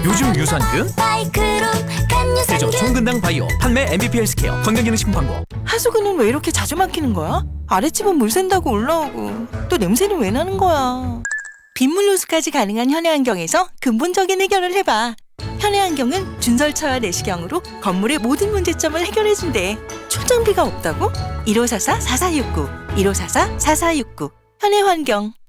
요즘 유산균? 바이크롬 간유산균 대저 총근당 바이오 판매 MVP 헬스케어 건강기능식품 광고. 하수구는 왜 이렇게 자주 막히는 거야? 아랫집은 물 샌다고 올라오고 또 냄새는 왜 나는 거야? 빗물 누수까지 가능한 현해안경에서 근본적인 해결을 해봐. 현해안경은 준설차와 내시경으로 건물의 모든 문제점을 해결해준대. 출장비가 없다고? 1544-4469 1544-4469 현해환경.